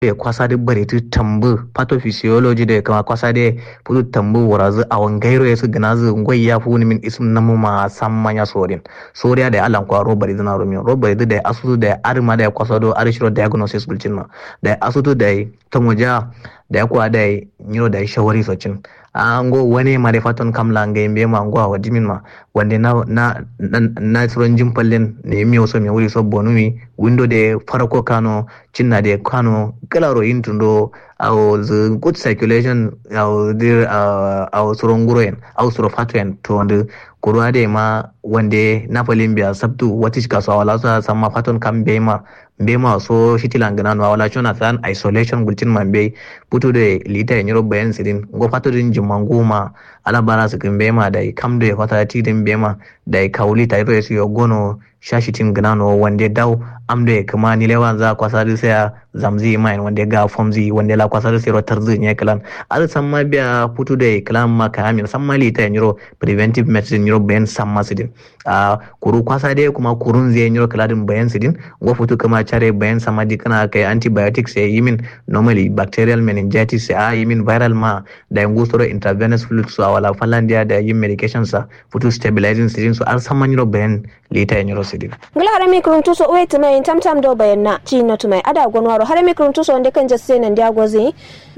ya kwasa da bare tu tambu pathophysiology da kama kwasa da putu tambu warazu a wangairo ya su gana zu ngwai ya fu min ism namu ma samma ya sorin soriya da alan kwa robari zana romiyo robari da asusu da arma da kwasa do arishiro diagnosis bulcin ma da asusu da tamoja da kwa da nyiro da shawari socin ango wani ma da fatan kamla ga yimbe ma ngo wa jimin ma wanda na tsoron jimpalin ne miyo so mi wuri so bonumi window da farko kano cinna da kano kalaro intundo au the good circulation au dir au tsoron guroyen au tsoron fatuen to wanda kurwa da ma wanda na falin biya sabtu wata shi kasuwa wala sa sama fatan kan bema so shitilan gana no wala chona san isolation gultin man be puto de lita en yoro bayan sidin go fato din jimanguma ala bara su kin bema dai kam de fata ti din bema dai kauli ta ro su gono shashitin gana no wande daw amde kuma ni lewan za kwasa da sai zamzi mai wande ga formzi wande la kwasa da sai ro tarzi ne kalan ala samma biya puto de kalan ma ka amin samma lita en yoro preventive medicine yoro bayan samma sidin kuru kwasa de kuma kurun zai yoro kaladin bayan sidin go futu kuma chare bayan samadi kana kai antibiotics sai yimin normally bacterial meningitis sai yimin viral ma da yango soro intravenous fluid so wala falandia da yin medication sa futu stabilizing sidin so an saman yoro bayan lita en yoro sidin ngala harami kuruntu so wait mai tamtam do bayan na ci no to mai ada gonwaro harami kuruntu so wanda kan jasse nan dia gozi